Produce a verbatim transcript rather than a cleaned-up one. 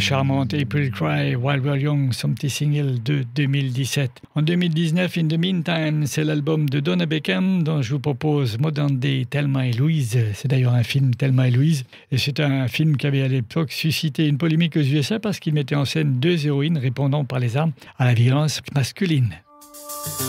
charmante April Cry, While We're Young, son petit single de deux mille dix-sept. En deux mille dix-neuf, In the Meantime, c'est l'album de Donna Beckham dont je vous propose Modern Day, Thelma et Louise. C'est d'ailleurs un film, Thelma et Louise, et c'est un film qui avait à l'époque suscité une polémique aux U S A parce qu'il mettait en scène deux héroïnes répondant par les armes à la violence masculine.